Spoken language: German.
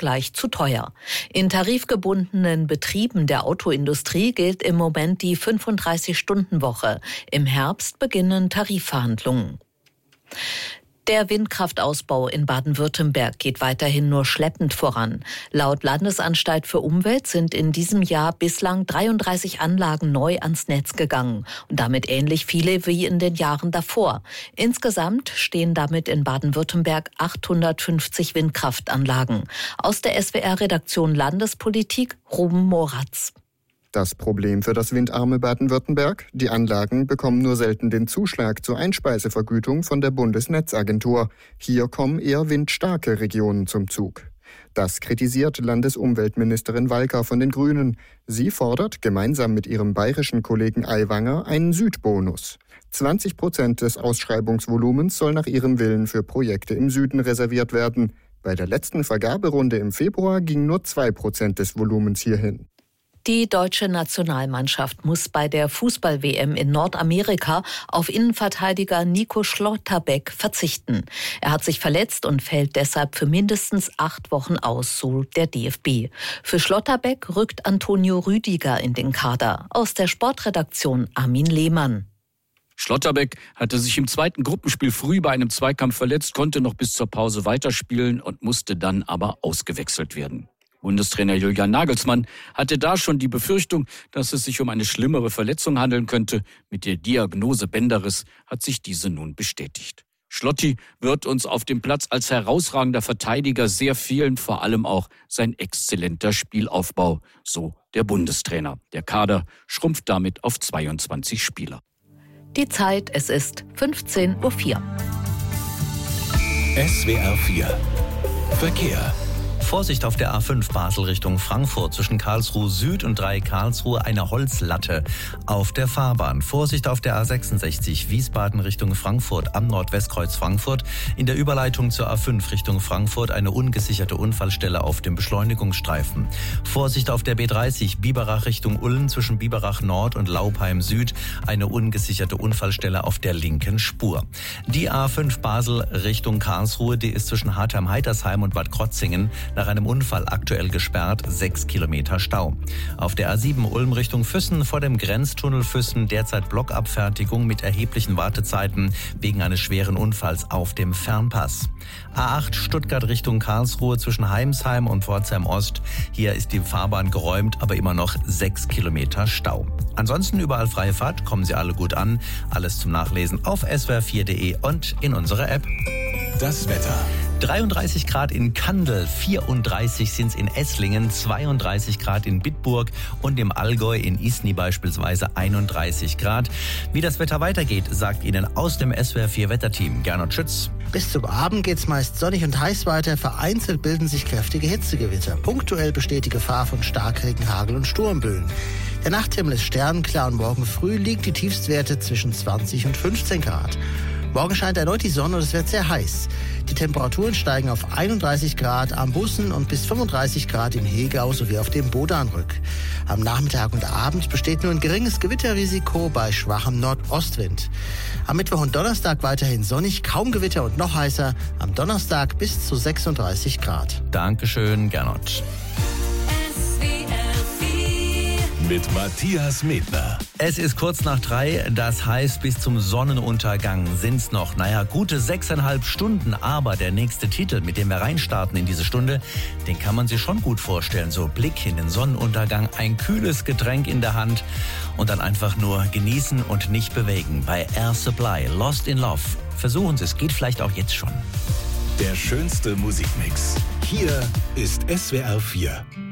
Vergleich zu teuer. In tarifgebundenen Betrieben der Autoindustrie gilt im Moment die 35-Stunden-Woche. Im Herbst beginnen Tarifverhandlungen. Der Windkraftausbau in Baden-Württemberg geht weiterhin nur schleppend voran. Laut Landesanstalt für Umwelt sind in diesem Jahr bislang 33 Anlagen neu ans Netz gegangen und damit ähnlich viele wie in den Jahren davor. Insgesamt stehen damit in Baden-Württemberg 850 Windkraftanlagen. Aus der SWR-Redaktion Landespolitik Ruben Moratz. Das Problem für das windarme Baden-Württemberg: Die Anlagen bekommen nur selten den Zuschlag zur Einspeisevergütung von der Bundesnetzagentur. Hier kommen eher windstarke Regionen zum Zug. Das kritisiert Landesumweltministerin Walker von den Grünen. Sie fordert gemeinsam mit ihrem bayerischen Kollegen Aiwanger einen Südbonus. 20% des Ausschreibungsvolumens soll nach ihrem Willen für Projekte im Süden reserviert werden. Bei der letzten Vergaberunde im Februar gingen nur 2% des Volumens hierhin. Die deutsche Nationalmannschaft muss bei der Fußball-WM in Nordamerika auf Innenverteidiger Nico Schlotterbeck verzichten. Er hat sich verletzt und fällt deshalb für mindestens 8 Wochen aus, so der DFB. Für Schlotterbeck rückt Antonio Rüdiger in den Kader. Aus der Sportredaktion Armin Lehmann. Schlotterbeck hatte sich im zweiten Gruppenspiel früh bei einem Zweikampf verletzt, konnte noch bis zur Pause weiterspielen und musste dann aber ausgewechselt werden. Bundestrainer Julian Nagelsmann hatte da schon die Befürchtung, dass es sich um eine schlimmere Verletzung handeln könnte. Mit der Diagnose Bänderriss hat sich diese nun bestätigt. Schlotti wird uns auf dem Platz als herausragender Verteidiger sehr fehlen, vor allem auch sein exzellenter Spielaufbau, so der Bundestrainer. Der Kader schrumpft damit auf 22 Spieler. Die Zeit, es ist 15:04 Uhr. SWR 4 Verkehr. Vorsicht auf der A5 Basel Richtung Frankfurt zwischen Karlsruhe Süd und Dreieck Karlsruhe eine Holzlatte auf der Fahrbahn. Vorsicht auf der A66 Wiesbaden Richtung Frankfurt am Nordwestkreuz Frankfurt. In der Überleitung zur A5 Richtung Frankfurt eine ungesicherte Unfallstelle auf dem Beschleunigungsstreifen. Vorsicht auf der B30 Biberach Richtung Ulm zwischen Biberach Nord und Laupheim Süd eine ungesicherte Unfallstelle auf der linken Spur. Die A5 Basel Richtung Karlsruhe, die ist zwischen Hartheim-Heitersheim und Bad Krotzingen nach einem Unfall aktuell gesperrt, 6 Kilometer Stau. Auf der A7 Ulm Richtung Füssen vor dem Grenztunnel Füssen derzeit Blockabfertigung mit erheblichen Wartezeiten wegen eines schweren Unfalls auf dem Fernpass. A8 Stuttgart Richtung Karlsruhe zwischen Heimsheim und Pforzheim Ost. Hier ist die Fahrbahn geräumt, aber immer noch 6 Kilometer Stau. Ansonsten überall freie Fahrt, kommen Sie alle gut an. Alles zum Nachlesen auf swr4.de und in unserer App. Das Wetter. 33 Grad in Kandel, 34 sind es in Esslingen, 32 Grad in Bitburg und im Allgäu in Isny beispielsweise 31 Grad. Wie das Wetter weitergeht, sagt Ihnen aus dem SWR4 Wetterteam Gernot Schütz. Bis zum Abend geht's meist sonnig und heiß weiter. Vereinzelt bilden sich kräftige Hitzegewitter. Punktuell besteht die Gefahr von Starkregen, Hagel und Sturmböen. Der Nachthimmel ist sternenklar und morgen früh liegen die Tiefstwerte zwischen 20 und 15 Grad. Morgen scheint erneut die Sonne und es wird sehr heiß. Die Temperaturen steigen auf 31 Grad am Bussen und bis 35 Grad im Hegau sowie auf dem Bodanrück. Am Nachmittag und Abend besteht nur ein geringes Gewitterrisiko bei schwachem Nordostwind. Am Mittwoch und Donnerstag weiterhin sonnig, kaum Gewitter und noch heißer. Am Donnerstag bis zu 36 Grad. Dankeschön, Gernot. Mit Matthias Medner. Es ist kurz nach 3, das heißt, bis zum Sonnenuntergang sind's noch, gute 6,5 Stunden. Aber der nächste Titel, mit dem wir reinstarten in diese Stunde, den kann man sich schon gut vorstellen. So Blick in den Sonnenuntergang, ein kühles Getränk in der Hand und dann einfach nur genießen und nicht bewegen. Bei Air Supply, Lost in Love. Versuchen Sie es, geht vielleicht auch jetzt schon. Der schönste Musikmix. Hier ist SWR 4.